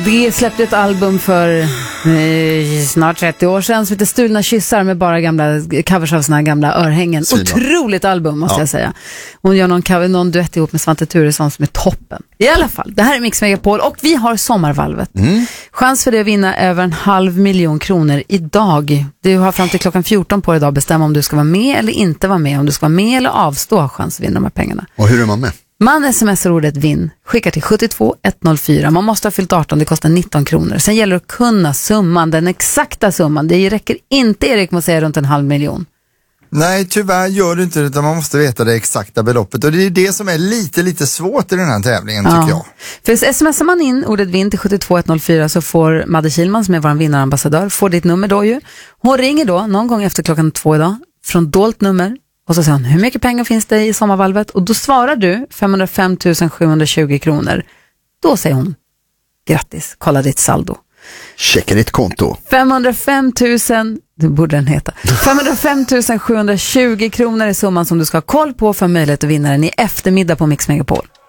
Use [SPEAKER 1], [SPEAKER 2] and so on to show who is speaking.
[SPEAKER 1] Vi släppte ett album för snart 30 år sedan som heter Stulna kyssar med bara gamla covers av såna här gamla örhängen. Otroligt album måste jag säga. Hon gör någon duett ihop med Svante Thuresson som är toppen. I alla fall, det här är Mix Megapol och vi har sommarvalvet. Chans för dig att vinna över 500 000 kronor idag. Du har fram till klockan 14 på idag att bestämma om du ska vara med eller inte vara med. Om du ska vara med eller avstå har chans att vinna de här pengarna.
[SPEAKER 2] Och hur är man med?
[SPEAKER 1] Man smsar ordet vinn, skickar till 72 104. Man måste ha fyllt 18, det kostar 19 kronor. Sen gäller det att kunna summan, den exakta summan. Det räcker inte, Erik, att säga runt 500 000.
[SPEAKER 3] Nej, tyvärr gör du inte det, utan man måste veta det exakta beloppet. Och det är det som är lite svårt i den här tävlingen, tycker jag.
[SPEAKER 1] För smsar man in ordet vinn till 72 104 så får Madde Kilman, som är vår vinnarambassadör, får ditt nummer då ju. Hon ringer då någon gång efter klockan 2 idag från dolt nummer. Och så säger hon, hur mycket pengar finns det i sommarvalvet? Och då svarar du 505 720 kronor. Då säger hon, grattis, kolla ditt saldo.
[SPEAKER 2] Checka ditt konto.
[SPEAKER 1] 505 000, det borde den heta. 505 720 kronor är summan som du ska ha koll på för möjlighet att vinna den i eftermiddag på Mix Megapol.